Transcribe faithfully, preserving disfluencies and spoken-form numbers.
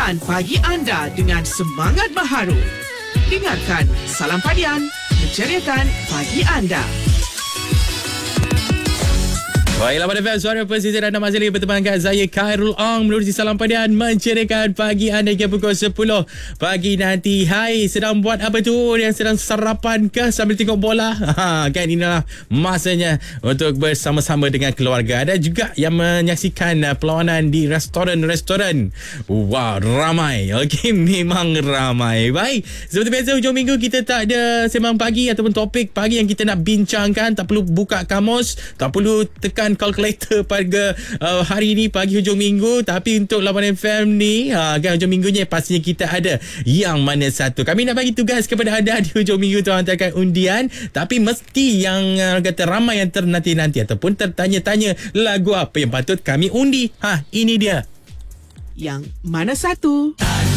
Mulakan pagi anda dengan semangat baharu. Dengarkan Salam Padian, menceriakan pagi anda. Baiklah, pada F M Suara Pesisir anda masih lagi berteman dengan saya Khairul Ong menerusi Salam Padian menceriakan pagi anda hingga pukul sepuluh pagi nanti. Hai, sedang buat apa tu? Yang sedang sarapan ke sambil tengok bola? Ha, kan inilah masanya untuk bersama-sama dengan keluarga. Ada juga yang menyaksikan uh, perlawanan di restoran-restoran. Wow, ramai. Okey, memang ramai. Baik, seperti biasa hujung minggu kita tak ada sembang pagi ataupun topik pagi yang kita nak bincangkan. Tak perlu buka kamus, tak perlu tekan kalkulator pada uh, hari ni pagi hujung minggu. Tapi untuk Lawan F M ni uh, kan hujung minggunya pastinya kita ada yang mana satu. Kami nak bagi tugas kepada anda di hujung minggu tu hantarkan undian, tapi mesti yang uh, kata ramai yang ternanti-nanti ataupun tertanya-tanya lagu apa yang patut kami undi. Ha, ini dia. Yang mana satu?